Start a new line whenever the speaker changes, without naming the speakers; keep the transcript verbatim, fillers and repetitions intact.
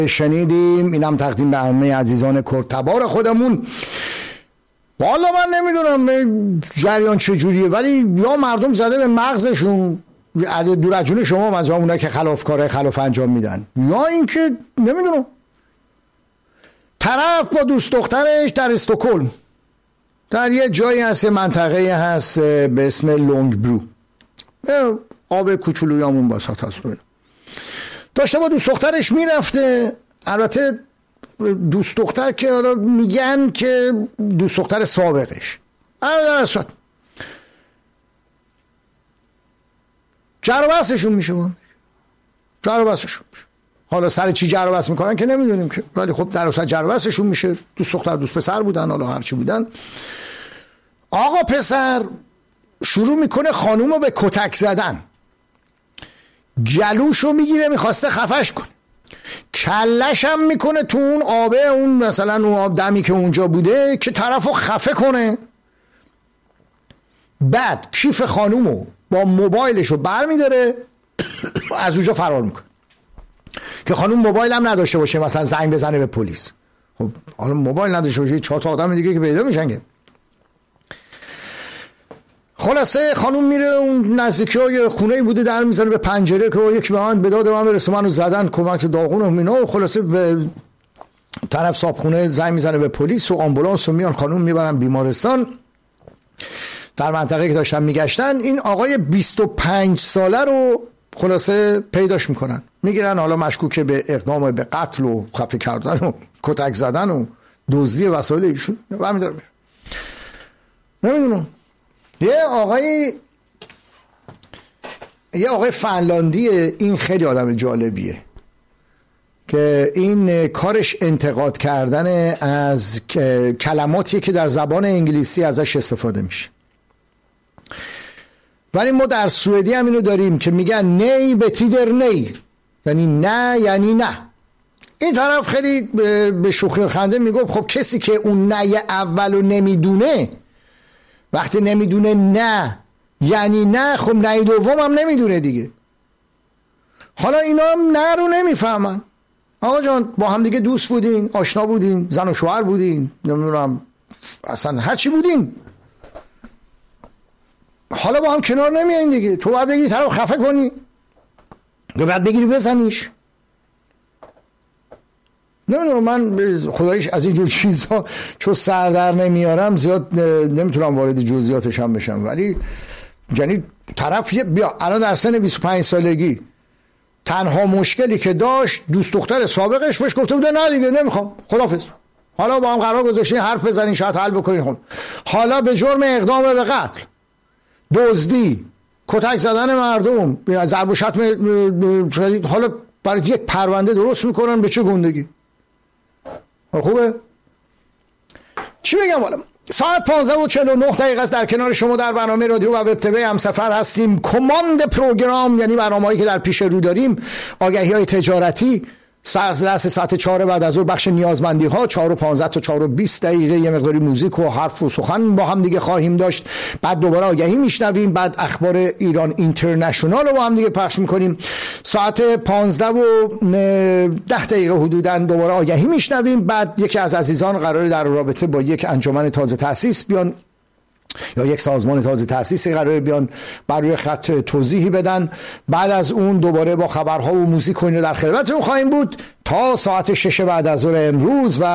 شنیدیم. اینم تقدیم به همه عزیزان کرد تبار خودمون. والا من نمیدونم جریان چجوریه، ولی یا مردم زده به مغزشون دور از جون شما از اونایی که خلافکارای خلاف انجام میدن، یا اینکه نمیدونم طرف با دوست دخترش در استکهلم در یه جایی هست، منطقه هست به اسم لونگ برو، آب کوچولوی همون باسات هست، داشته با دوست دخترش میرفته. البته دوست دختر که میگن که دوست دختر سابقش البته جر و بحثشون میشه جر و بحثشون میشه حالا سر چی جر و بحث میکنن که نمیدونیم که، ولی خب در اصل جر و بحثشون میشه. دوست دختر دوست پسر بودن، حالا هرچی بودن. آقا پسر شروع میکنه خانومو به کتک زدن، گلوشو میگیره میخواسته خفش کنه، کلش هم میکنه تو اون آبه، اون مثلا اون آب دمی که اونجا بوده که طرفو خفه کنه. بعد کیف خانومو با موبایلشو بر میداره از اونجا فرار میکنه که خانوم موبایل هم نداشته باشه، مثلا زنگ بزنه به پلیس. خب حالا موبایل نداشته باشه چهار تا آدم دیگه که پیدا میشن که. خلاصه خانوم میره اون نزدیکی های خونه بوده در میزنه به پنجره که یک به من به داد من برسه، منو زدن کمک داغون و اینا. خلاصه به طرف صاحبخونه زنگ میزنه به پلیس و آمبولانس و میان خانوم میبرن بیمارستان. در منطقه که داشتن میگشتن این آقای بیست و پنج ساله رو خلاصه پیداش میکنن، میگیرن. حالا مشکوک به اقدام به قتل و خفه کردن و کتک زدن و دزدی وسایل ایشون و همین داره میره. نمیدونم یه آقای یه آقای فنلاندیه، این خیلی آدم جالبیه که این کارش انتقاد کردن از کلماتیه که در زبان انگلیسی ازش استفاده میشه. ولی ما در سوئدی هم اینو داریم که میگن نی بتیدر نی، یعنی نه یعنی نه. این طرف خیلی به شوخی و خنده میگفت خب کسی که اون نه اولو نمیدونه، وقتی نمیدونه نه یعنی نه، خب نه دوم هم نمیدونه دیگه. حالا اینا هم نه رو نمیفهمن. آقا جان با هم دیگه دوست بودین، آشنا بودین، زن و شوهر بودین، نمیدونم اصلا هر چی بودین، حالا با هم کنار نمیایین دیگه. تو باید بگیری طرف خفه کنی، تو باید بگیری بزنیش. نمیدونم من خدایش از اینجور چیزها چون سر در نمیارم زیاد نمیتونم وارد جزئیاتش هم بشم، ولی یعنی طرف بیا الان در سن بیست و پنج سالگی تنها مشکلی که داشت دوست دختر سابقش بهش گفته بوده نه دیگه نمیخوام خدافظ، حالا با هم قرار گذاشتین حرف بزنین شاید حل بکنین. خب حالا به جرم اقدام به قتل، دزدی، کتک زدن مردم، ضرب و شتم، حالا برای یک پرونده درست میکنن. به چه گندگی؟ خوبه؟ چی بگم والا؟ ساعت پانزده و چهل و نه دقیقه است. در کنار شما در برنامه رادیو و وب تیوی همسفر هستیم. کماند پروگرام یعنی برنامه‌ای که در پیش رو داریم، آگهی‌های تجارتی، سررس ساعت چهار بعد از ظهر بخش نیازمندی ها، چهار و پانزده تا چهار و بیست دقیقه یه مقداری موزیک و حرف و سخن با هم دیگه خواهیم داشت. بعد دوباره آگهی میشنویم، بعد اخبار ایران اینترنشنال رو با هم دیگه پخش میکنیم. ساعت پانزده و ده دقیقه حدوداً دوباره آگهی میشنویم. بعد یکی از عزیزان قراره در رابطه با یک انجمن تازه تأسیس بیان یا یک سازمان تازه تأسیسی قراره بیان بر روی خط توضیحی بدن. بعد از اون دوباره با خبرها و موزیک و اینا در خدمتتون خواهیم بود تا ساعت شش بعد از ظهر امروز و